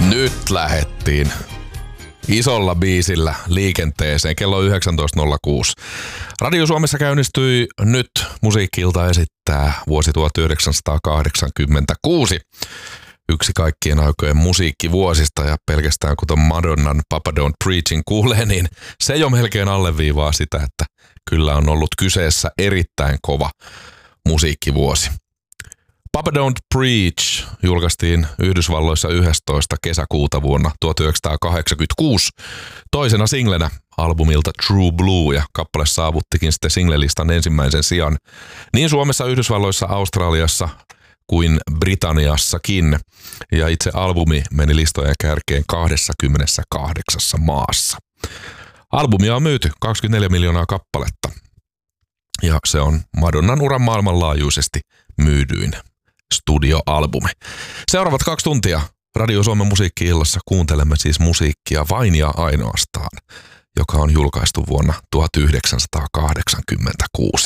Nyt lähettiin isolla biisillä liikenteeseen kello 19.06. Radio Suomessa käynnistyi nyt Musiikki-ilta esittää vuosi 1986. Yksi kaikkien aikojen musiikkivuosista ja pelkästään kun ton Madonnan Papa Don't Preachin kuulee, niin se jo melkein alleviivaa sitä, että kyllä on ollut kyseessä erittäin kova musiikkivuosi. Papa Don't Preach julkaistiin Yhdysvalloissa 11. kesäkuuta vuonna 1986 toisena singlenä albumilta True Blue, ja kappale saavuttikin sitten singlelistan ensimmäisen sijan niin Suomessa, Yhdysvalloissa, Australiassa kuin Britanniassakin, ja itse albumi meni listojen kärkeen 28 maassa. Albumia on myyty 24 miljoonaa kappaletta, ja se on Madonnan uran maailmanlaajuisesti myydyin studioalbumi. Seuraavat 2 tuntia Radio Suomen Musiikki-illassa kuuntelemme siis musiikkia vain ja ainoastaan, joka on julkaistu vuonna 1986.